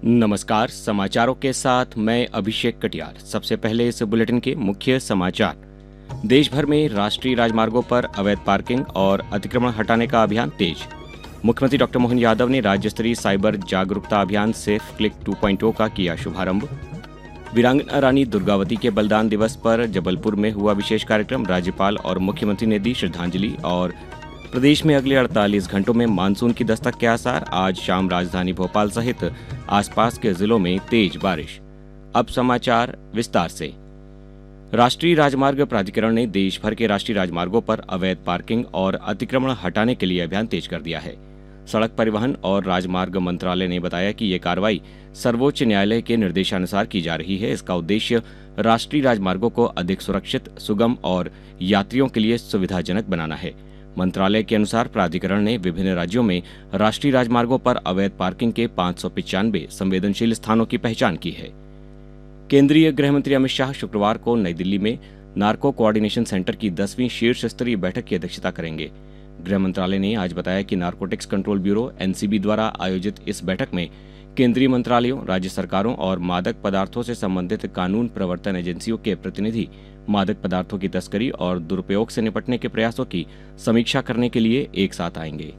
नमस्कार, समाचारों के साथ मैं अभिषेक कटियार। सबसे पहले इस बुलेटिन के मुख्य समाचार। देश भर में राष्ट्रीय राजमार्गों पर अवैध पार्किंग और अतिक्रमण हटाने का अभियान तेज। मुख्यमंत्री डॉक्टर मोहन यादव ने राज्य स्तरीय साइबर जागरूकता अभियान सेफ क्लिक 2.0 का किया शुभारंभ। वीरांगना रानी दुर्गावती के बलिदान दिवस पर जबलपुर में हुआ विशेष कार्यक्रम। राज्यपाल और मुख्यमंत्री ने दी श्रद्धांजलि। और प्रदेश में अगले 48 घंटों में मानसून की दस्तक के आसार। आज शाम राजधानी भोपाल सहित आसपास के जिलों में तेज बारिश। अब समाचार विस्तार से। राष्ट्रीय राजमार्ग प्राधिकरण ने देश भर के राष्ट्रीय राजमार्गों पर अवैध पार्किंग और अतिक्रमण हटाने के लिए अभियान तेज कर दिया है। सड़क परिवहन और राजमार्ग मंत्रालय ने बताया कि ये कार्रवाई सर्वोच्च न्यायालय के निर्देशानुसार की जा रही है। इसका उद्देश्य राष्ट्रीय राजमार्गों को अधिक सुरक्षित, सुगम और यात्रियों के लिए सुविधाजनक बनाना है। मंत्रालय के अनुसार प्राधिकरण ने विभिन्न राज्यों में राष्ट्रीय राजमार्गों पर अवैध पार्किंग के 595 संवेदनशील स्थानों की पहचान की है। केंद्रीय गृह मंत्री अमित शाह शुक्रवार को नई दिल्ली में नार्को कोऑर्डिनेशन सेंटर की 10वीं शीर्ष स्तरीय बैठक की अध्यक्षता करेंगे। गृह मंत्रालय ने आज बताया कि नारकोटिक्स कंट्रोल ब्यूरो एनसीबी द्वारा आयोजित इस बैठक में केंद्रीय मंत्रालयों, राज्य सरकारों और मादक पदार्थों से संबंधित कानून प्रवर्तन एजेंसियों के प्रतिनिधि मादक पदार्थों की तस्करी और दुरुपयोग से निपटने के प्रयासों की समीक्षा करने के लिए एक साथ आएंगे।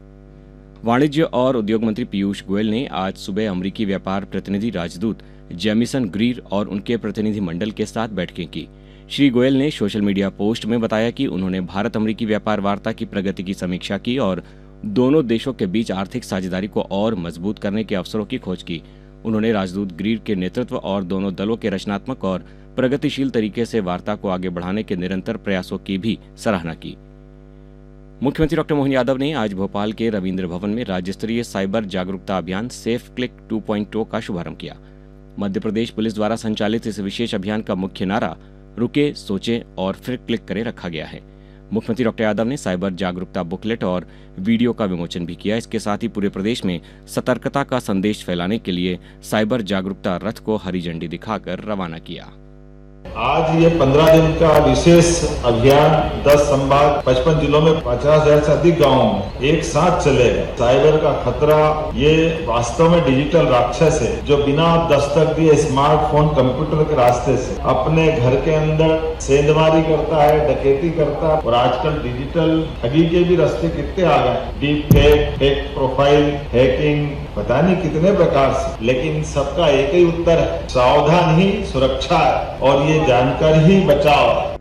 वाणिज्य और उद्योग मंत्री पीयूष गोयल ने आज सुबह अमेरिकी व्यापार प्रतिनिधि राजदूत जेमिसन ग्रीर और उनके प्रतिनिधि मंडल के साथ बैठकें की। श्री गोयल ने सोशल मीडिया पोस्ट में बताया कि उन्होंने भारत अमेरिकी व्यापार वार्ता की प्रगति की समीक्षा की और दोनों देशों के बीच आर्थिक साझेदारी को और मजबूत करने के अवसरों की खोज की। उन्होंने राजदूत ग्रीर के नेतृत्व और दोनों दलों के रचनात्मक और प्रगतिशील तरीके से वार्ता को आगे बढ़ाने के निरंतर प्रयासों की भी सराहना की। मुख्यमंत्री डॉक्टर मोहन यादव ने आज भोपाल के रविंद्र भवन में राज्य स्तरीय साइबर जागरूकता अभियान सेफ क्लिक 2.0 का शुभारंभ किया। मध्य प्रदेश पुलिस द्वारा संचालित इस विशेष अभियान का मुख्य नारा रुके, सोचे और फिर क्लिक करें रखा गया है। मुख्यमंत्री डॉक्टर यादव ने साइबर जागरूकता बुकलेट और वीडियो का विमोचन भी किया। इसके साथ ही पूरे प्रदेश में सतर्कता का संदेश फैलाने के लिए साइबर जागरूकता रथ को हरी झंडी दिखाकर रवाना किया। आज ये 15 दिन का विशेष अभियान 10 संभाग 55 जिलों में 50,000 से अधिक गांवों में एक साथ चलेगा। साइबर का खतरा ये वास्तव में डिजिटल राक्षस है जो बिना दस्तक दिए स्मार्टफोन, कंप्यूटर के रास्ते से अपने घर के अंदर सेंधमारी करता है, डकैती करता है। और आजकल डिजिटल ठगी के भी रास्ते कितने आ गए, deep fake, fake profile, hacking, पता नहीं कितने प्रकार से। लेकिन सबका एक ही उत्तर है, सावधान ही सुरक्षा है और ये जानकर ही बचाव।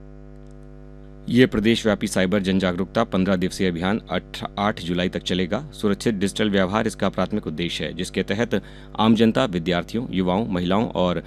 ये प्रदेश व्यापी साइबर जन जागरूकता 15 दिवसीय अभियान 8 जुलाई तक चलेगा। सुरक्षित डिजिटल व्यवहार इसका प्राथमिक उद्देश्य है, जिसके तहत आम जनता, विद्यार्थियों, युवाओं, महिलाओं और